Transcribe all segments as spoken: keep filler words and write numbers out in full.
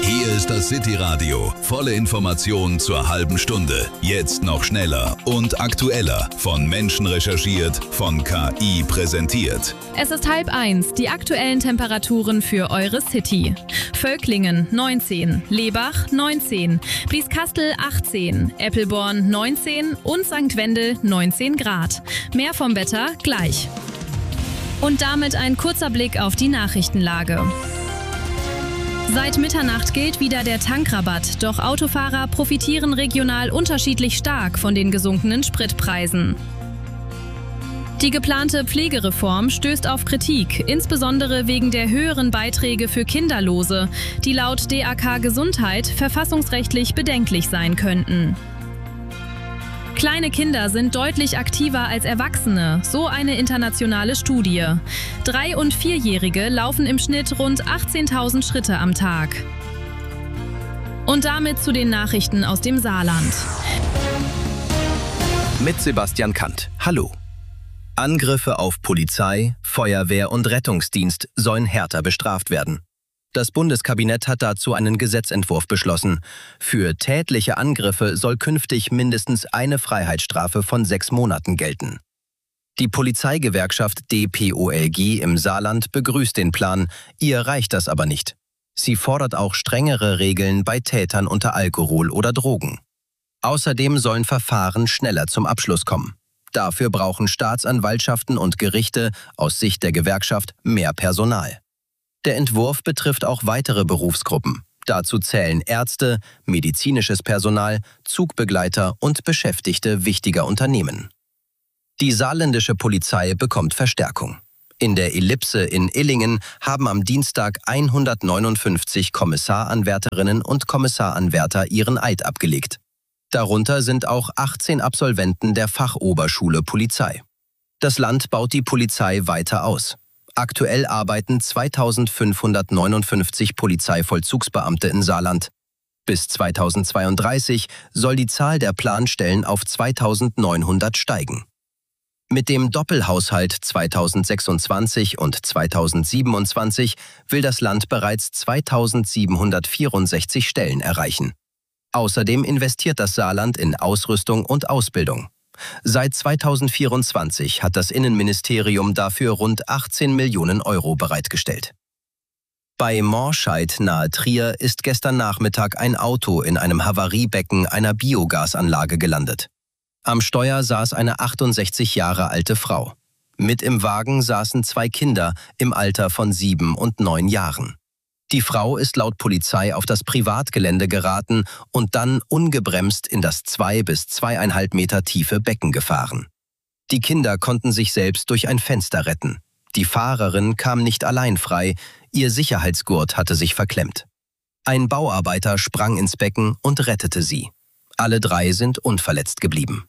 Hier ist das City Radio. Volle Information zur halben Stunde. Jetzt noch schneller und aktueller. Von Menschen recherchiert, von K I präsentiert. Es ist halb eins. Die aktuellen Temperaturen für eure City. Völklingen neunzehn, Lebach neunzehn, Blieskastel achtzehn, Eppelborn neunzehn und Sankt Wendel neunzehn Grad. Mehr vom Wetter gleich. Und damit ein kurzer Blick auf die Nachrichtenlage. Seit Mitternacht gilt wieder der Tankrabatt, doch Autofahrer profitieren regional unterschiedlich stark von den gesunkenen Spritpreisen. Die geplante Pflegereform stößt auf Kritik, insbesondere wegen der höheren Beiträge für Kinderlose, die laut D A K Gesundheit verfassungsrechtlich bedenklich sein könnten. Kleine Kinder sind deutlich aktiver als Erwachsene, so eine internationale Studie. Drei- und Vierjährige laufen im Schnitt rund achtzehntausend Schritte am Tag. Und damit zu den Nachrichten aus dem Saarland. Mit Sebastian Kant. Hallo. Angriffe auf Polizei, Feuerwehr und Rettungsdienst sollen härter bestraft werden. Das Bundeskabinett hat dazu einen Gesetzentwurf beschlossen. Für tätliche Angriffe soll künftig mindestens eine Freiheitsstrafe von sechs Monaten gelten. Die Polizeigewerkschaft D P O L G im Saarland begrüßt den Plan, ihr reicht das aber nicht. Sie fordert auch strengere Regeln bei Tätern unter Alkohol oder Drogen. Außerdem sollen Verfahren schneller zum Abschluss kommen. Dafür brauchen Staatsanwaltschaften und Gerichte aus Sicht der Gewerkschaft mehr Personal. Der Entwurf betrifft auch weitere Berufsgruppen. Dazu zählen Ärzte, medizinisches Personal, Zugbegleiter und Beschäftigte wichtiger Unternehmen. Die saarländische Polizei bekommt Verstärkung. In der Ellipse in Illingen haben am Dienstag hundertneunundfünfzig Kommissaranwärterinnen und Kommissaranwärter ihren Eid abgelegt. Darunter sind auch achtzehn Absolventen der Fachoberschule Polizei. Das Land baut die Polizei weiter aus. Aktuell arbeiten zweitausendfünfhundertneunundfünfzig Polizeivollzugsbeamte in Saarland. Bis zweitausendzweiunddreißig soll die Zahl der Planstellen auf zweitausendneunhundert steigen. Mit dem Doppelhaushalt zweitausendsechsundzwanzig und zweitausendsiebenundzwanzig will das Land bereits zweitausendsiebenhundertvierundsechzig Stellen erreichen. Außerdem investiert das Saarland in Ausrüstung und Ausbildung. Seit zweitausendvierundzwanzig hat das Innenministerium dafür rund achtzehn Millionen Euro bereitgestellt. Bei Morscheid nahe Trier ist gestern Nachmittag ein Auto in einem Havariebecken einer Biogasanlage gelandet. Am Steuer saß eine achtundsechzig Jahre alte Frau. Mit im Wagen saßen zwei Kinder im Alter von sieben und neun Jahren. Die Frau ist laut Polizei auf das Privatgelände geraten und dann ungebremst in das zwei bis zweieinhalb Meter tiefe Becken gefahren. Die Kinder konnten sich selbst durch ein Fenster retten. Die Fahrerin kam nicht allein frei, ihr Sicherheitsgurt hatte sich verklemmt. Ein Bauarbeiter sprang ins Becken und rettete sie. Alle drei sind unverletzt geblieben.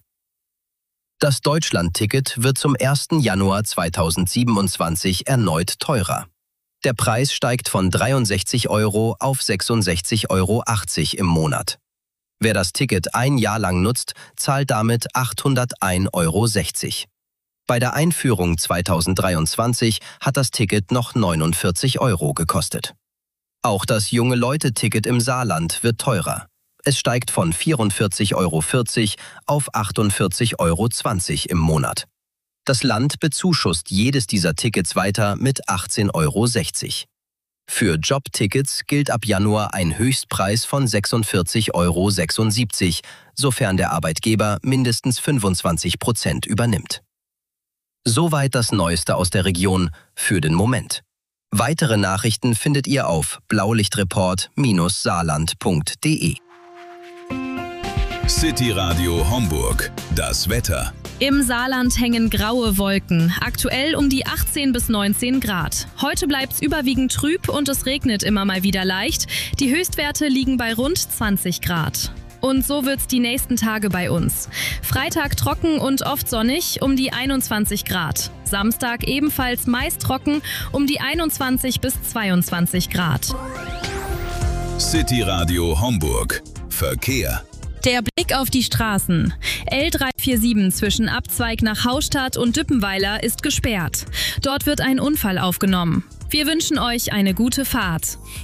Das Deutschland-Ticket wird zum ersten Januar zweitausendsiebenundzwanzig erneut teurer. Der Preis steigt von dreiundsechzig Euro auf sechsundsechzig Euro achtzig im Monat. Wer das Ticket ein Jahr lang nutzt, zahlt damit achthundertein Euro sechzig. Bei der Einführung zweitausenddreiundzwanzig hat das Ticket noch neunundvierzig Euro gekostet. Auch das Junge-Leute-Ticket im Saarland wird teurer. Es steigt von vierundvierzig Euro vierzig auf achtundvierzig Euro zwanzig im Monat. Das Land bezuschusst jedes dieser Tickets weiter mit achtzehn Euro sechzig. Für Jobtickets gilt ab Januar ein Höchstpreis von sechsundvierzig Euro sechsundsiebzig, sofern der Arbeitgeber mindestens fünfundzwanzig Prozent übernimmt. Soweit das Neueste aus der Region für den Moment. Weitere Nachrichten findet ihr auf blaulichtreport Bindestrich saarland punkt de. City Radio Homburg. Das Wetter. Im Saarland hängen graue Wolken, aktuell um die achtzehn bis neunzehn Grad. Heute bleibt's überwiegend trüb und es regnet immer mal wieder leicht. Die Höchstwerte liegen bei rund zwanzig Grad. Und so wird's die nächsten Tage bei uns. Freitag trocken und oft sonnig, um die einundzwanzig Grad. Samstag ebenfalls meist trocken, um die einundzwanzig bis zweiundzwanzig Grad. City Radio Homburg. Verkehr. Der Blick auf die Straßen. L dreihundertsiebenundvierzig zwischen Abzweig nach Haustadt und Düppenweiler ist gesperrt. Dort wird ein Unfall aufgenommen. Wir wünschen euch eine gute Fahrt.